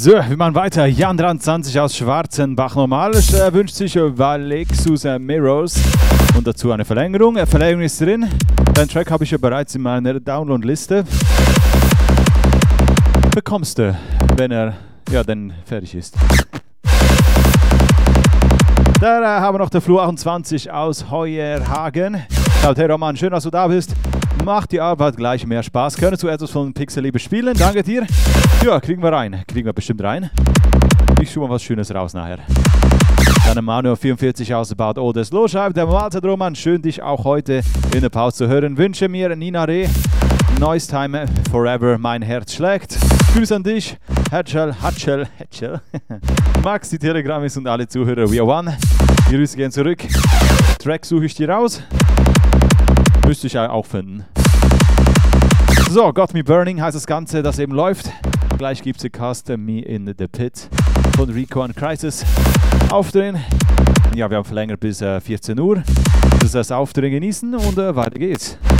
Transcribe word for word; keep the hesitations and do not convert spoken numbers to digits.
So, wir machen weiter. Jan dreiundzwanzig aus Schwarzenbach normal. Er wünscht sich Valexus Mirrors und dazu eine Verlängerung. Eine Verlängerung ist drin. Den Track habe ich ja bereits in meiner Download-Liste. Bekommst du, wenn er ja dann fertig ist. Da haben wir noch der Flu achtundzwanzig aus Heuerhagen. Sagt, hey Roman, schön, dass du da bist. Macht die Arbeit gleich mehr Spaß. Könntest du etwas von Pixel Liebe spielen? Danke dir. Ja, kriegen wir rein. Kriegen wir bestimmt rein. Ich suche mal was Schönes raus nachher. Dann Manuel vierundvierzig aus Bad Oldesloe schreibt, der Walter Roman, schön dich auch heute in der Pause zu hören. Wünsche mir Nina Reh, Noise Time Forever, mein Herz schlägt. Grüß an dich, Hatschel, Hatschel, Hatschel. Max, die Telegramis und alle Zuhörer, we are one. Die Grüße gehen zurück. Track suche ich dir raus. Müsste ich auch finden. So, Got Me Burning heißt das Ganze, das eben läuft. Gleich gibt es Custom Me in the Pit von Rico und Crisis. Aufdrehen. Ja, wir haben verlängert bis äh, vierzehn Uhr. Das heißt, Aufdrehen genießen und äh, weiter geht's.